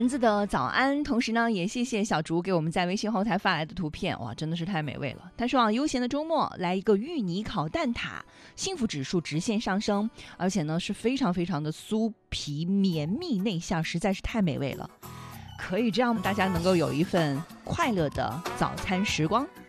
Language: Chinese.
蚊子的早安，同时呢，也谢谢小竹给我们在微信后台发来的图片，哇，真的是太美味了。他说悠闲的周末来一个芋泥烤蛋挞，幸福指数直线上升，而且呢是非常非常的酥皮绵密内馅，实在是太美味了。可以这样大家能够有一份快乐的早餐时光。